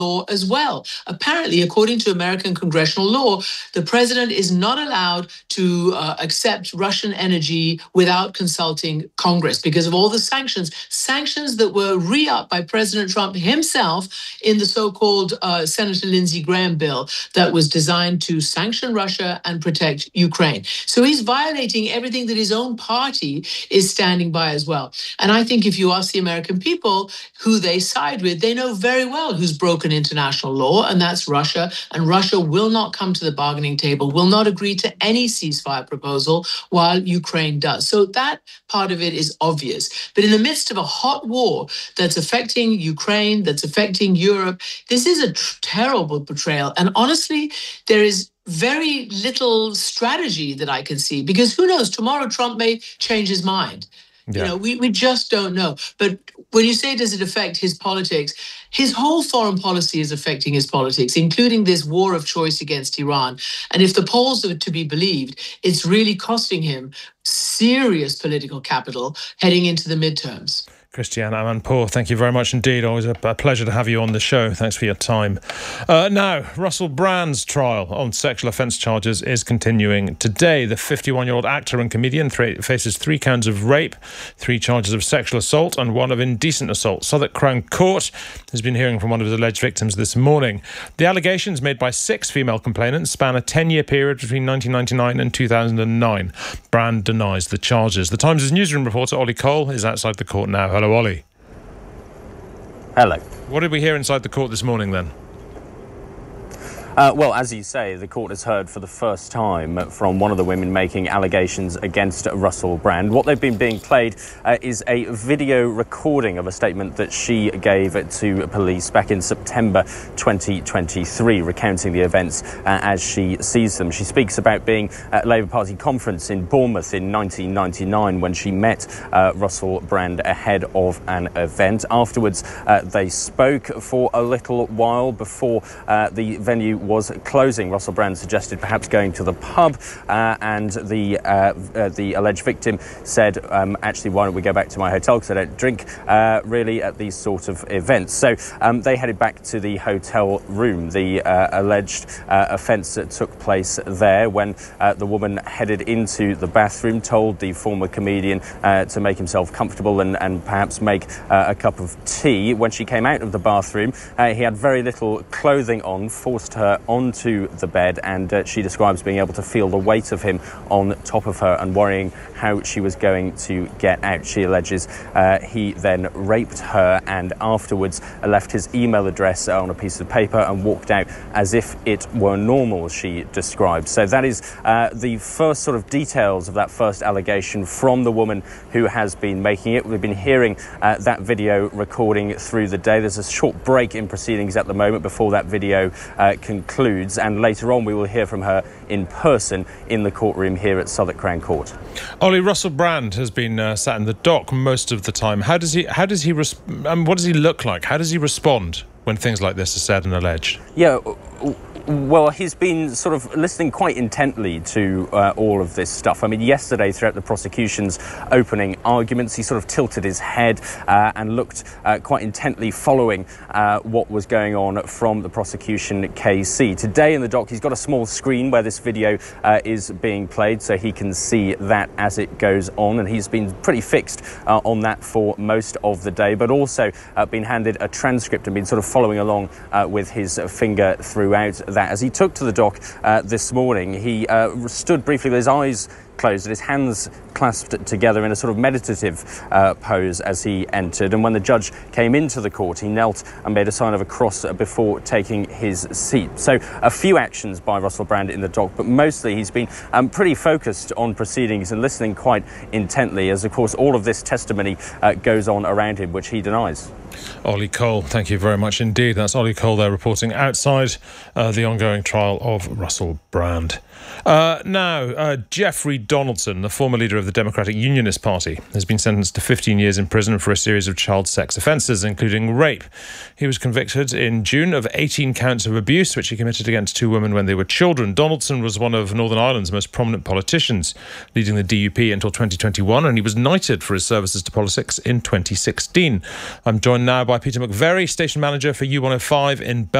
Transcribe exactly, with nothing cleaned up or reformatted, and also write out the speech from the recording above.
law as well. Apparently, according to American congressional law, the president is not allowed to uh, accept Russian energy without consulting Congress because of all the sanctions, sanctions that were re-upped by President Trump himself in the so-called uh, Senator Lindsey Graham bill that was designed to sanction Russia and protect Ukraine. So he's violating everything that his own party is standing by as well. And I think if you ask the American people who they side with, they know very well who's broken international law, and that's Russia. And Russia will not come to the bargaining table, will not agree to any ceasefire proposal while Ukraine does. So that part of it is obvious. But in the midst of a hot war that's affecting Ukraine, that's affecting Europe, this is a tr- terrible betrayal. And honestly, there is very little strategy that I can see, because who knows, tomorrow Trump may change his mind. Yeah. You know, we, we just don't know. But when you say, does it affect his politics? His whole foreign policy is affecting his politics, including this war of choice against Iran. And if the polls are to be believed, it's really costing him serious political capital heading into the midterms. Christiane Amanpour, thank you very much indeed. Always a, a pleasure to have you on the show. Thanks for your time. Uh, now, Russell Brand's trial on sexual offence charges is continuing today. The fifty-one-year-old actor and comedian th- faces three counts of rape, three charges of sexual assault and one of indecent assault. Southwark Crown Court has been hearing from one of his alleged victims this morning. The allegations made by six female complainants span a ten-year period between nineteen ninety-nine and two thousand nine. Brand denies the charges. The Times' newsroom reporter Ollie Cole is outside the court now. Hello, Ollie. Hello. What did we hear inside the court this morning then? Uh, well, as you say, the court has heard for the first time from one of the women making allegations against Russell Brand. What they've been being played uh, is a video recording of a statement that she gave to police back in September twenty twenty-three, recounting the events uh, as she sees them. She speaks about being at a Labour Party conference in Bournemouth in nineteen ninety-nine when she met uh, Russell Brand ahead of an event. Afterwards, uh, they spoke for a little while before uh, the venue was closing. Russell Brand suggested perhaps going to the pub, uh, and the uh, uh, the alleged victim said, um, actually, why don't we go back to my hotel because I don't drink uh, really at these sort of events. So um, they headed back to the hotel room. The uh, alleged uh, offence that took place there when uh, the woman headed into the bathroom, told the former comedian uh, to make himself comfortable and, and perhaps make uh, a cup of tea. When she came out of the bathroom, uh, he had very little clothing on, forced her onto the bed, and uh, she describes being able to feel the weight of him on top of her and worrying how she was going to get out. She alleges uh, he then raped her and afterwards left his email address on a piece of paper and walked out as if it were normal, she describes. So that is uh, the first sort of details of that first allegation from the woman who has been making it. We've been hearing uh, that video recording through the day. There's a short break in proceedings at the moment before that video uh, concludes, and later on we will hear from her in person in the courtroom here at Southwark Crown Court. Ollie, Russell Brand has been uh, sat in the dock most of the time. How does he? How does he? Res- um, what does he look like? How does he respond when things like this are said and alleged? Yeah. Well, he's been sort of listening quite intently to uh, all of this stuff. I mean, yesterday, throughout the prosecution's opening arguments, he sort of tilted his head uh, and looked uh, quite intently following uh, what was going on from the prosecution K C. Today in the dock, he's got a small screen where this video uh, is being played, so he can see that as it goes on, and he's been pretty fixed uh, on that for most of the day, but also uh, been handed a transcript and been sort of following along uh, with his finger throughout that. As he took to the dock uh, this morning, he uh, stood briefly with his eyes closed and his hands clasped together in a sort of meditative uh, pose as he entered. And when the judge came into the court, he knelt and made a sign of a cross before taking his seat. So a few actions by Russell Brand in the dock, but mostly he's been um, pretty focused on proceedings and listening quite intently as, of course, all of this testimony uh, goes on around him, which he denies. Ollie Cole, thank you very much indeed. That's Ollie Cole there reporting outside uh, the ongoing trial of Russell Brand. Uh, now, uh, Jeffrey Donaldson, the former leader of the Democratic Unionist Party, has been sentenced to fifteen years in prison for a series of child sex offences, including rape. He was convicted in June of eighteen counts of abuse, which he committed against two women when they were children. Donaldson was one of Northern Ireland's most prominent politicians, leading the D U P until twenty twenty-one, and he was knighted for his services to politics in twenty sixteen. I'm joined joined now by Peter McVerry, station manager for U one oh five in Belfast.